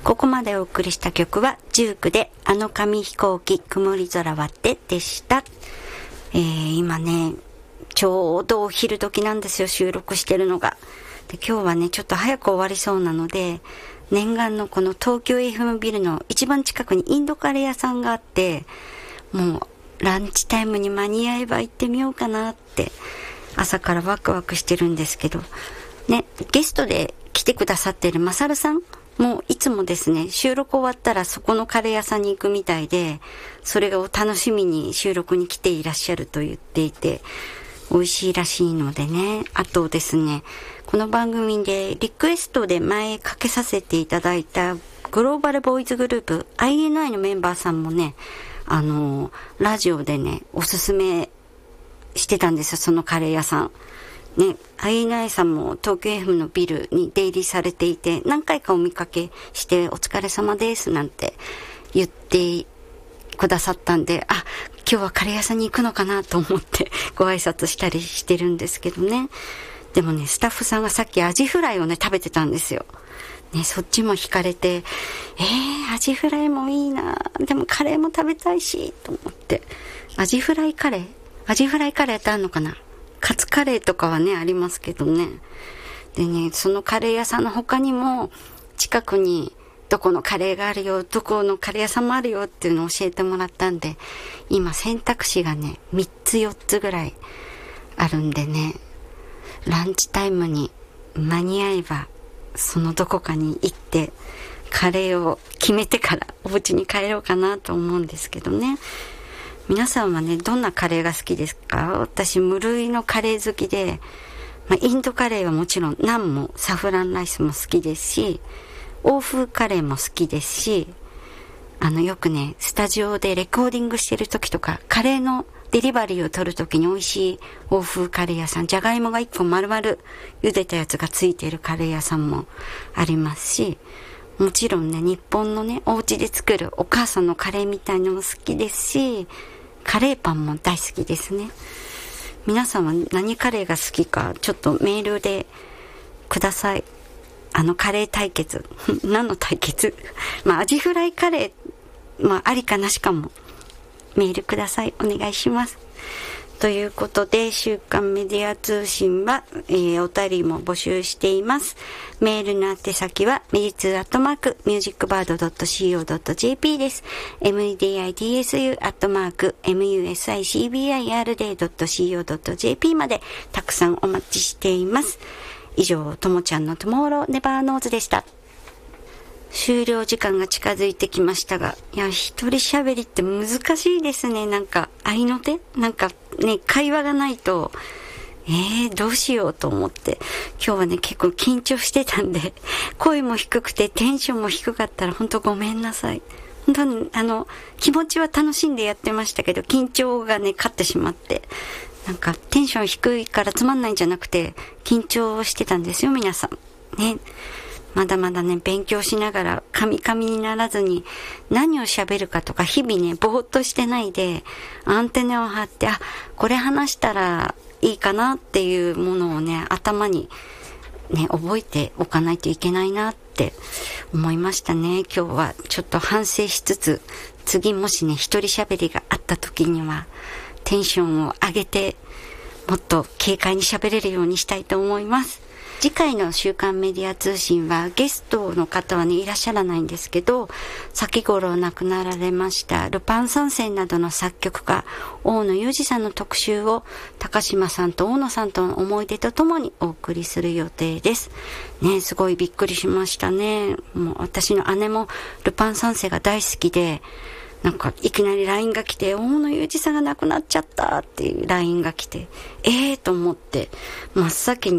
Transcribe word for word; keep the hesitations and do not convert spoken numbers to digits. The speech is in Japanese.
ここまでお送りした曲はジュークであの紙飛行機曇り空割ってでした。えー、今ねちょうどお昼時なんですよ、収録してるのが。で今日はねちょっと早く終わりそうなので、念願のこの東京 エフエム ビルの一番近くにインドカレー屋さんがあって、もうランチタイムに間に合えば行ってみようかなって朝からワクワクしてるんですけどね。ゲストで来てくださってるマサルさんもういつもですね、収録終わったらそこのカレー屋さんに行くみたいで、それを楽しみに収録に来ていらっしゃると言っていて、美味しいらしいのでね。あとですね、この番組でリクエストで前かけさせていただいたグローバルボーイズグループ アイエヌアイ のメンバーさんもね、あのラジオでねおすすめしてたんですよ、そのカレー屋さんね。 アイエヌアイ さんも東京 エフエム のビルに出入りされていて、何回かお見かけしてお疲れ様ですなんて言ってくださったんで、あ、今日はカレー屋さんに行くのかなと思ってご挨拶したりしてるんですけどね。でもね、スタッフさんがさっきアジフライをね食べてたんですよね。そっちも惹かれて、えー、アジフライもいいな、でもカレーも食べたいしと思って、アジフライカレーアジフライカレーってあるのかな。カツカレーとかはねありますけどね。でね、そのカレー屋さんの他にも近くにどこのカレーがあるよ、どこのカレー屋さんもあるよっていうのを教えてもらったんで、今選択肢がねみっつよっつぐらいあるんでね、ランチタイムに間に合えばそのどこかに行ってカレーを決めてからお家に帰ろうかなと思うんですけどね。皆さんはねどんなカレーが好きですか？私無類のカレー好きで、まあ、インドカレーはもちろんナンもサフランライスも好きですし、欧風カレーも好きですし、あのよくねスタジオでレコーディングしてる時とかカレーのデリバリーを取る時に美味しい欧風カレー屋さん、じゃがいもがいっこ丸々茹でたやつがついているカレー屋さんもありますし、もちろんね日本のねお家で作るお母さんのカレーみたいのも好きですし、カレーパンも大好きですね。皆さんは何カレーが好きかちょっとメールでください。あのカレー対決何の対決まあアジフライカレー、まあありかなしかもメールください、お願いします。ということで週刊メディア通信は、えー、お便りも募集しています。メールの宛先はメディツーアットマークミュージックバードドットシーオードットジェーピー です。 エムディーアイティーエスユー アットマーク ミューシックバード ドットシーオードットジェーピー までたくさんお待ちしています。以上、ともちゃんのトゥモローネバーノーズでした。終了時間が近づいてきましたが、いや一人喋りって難しいですね。なんか合いの手なんかね会話がないとえーどうしようと思って、今日はね結構緊張してたんで、声も低くてテンションも低かったら本当ごめんなさい。本当にあの気持ちは楽しんでやってましたけど、緊張がね勝ってしまって、なんかテンション低いからつまんないんじゃなくて緊張してたんですよ皆さんね。まだまだね勉強しながらカミカミにならずに何を喋るかとか日々ねぼーっとしてないでアンテナを張って、あ、これ話したらいいかなっていうものをね頭にね覚えておかないといけないなって思いましたね。今日はちょっと反省しつつ、次もしね一人喋りがあった時にはテンションを上げてもっと軽快に喋れるようにしたいと思います。次回の週刊メディア通信はゲストの方はねいらっしゃらないんですけど、先頃亡くなられましたルパン三世などの作曲家大野雄二さんの特集を高島さんと大野さんとの思い出とともにお送りする予定ですね。すごいびっくりしましたね。もう私の姉もルパン三世が大好きで、なんかいきなり ライン が来て、大野雄二さんが亡くなっちゃったっていう ライン が来て、えーと思って真っ先に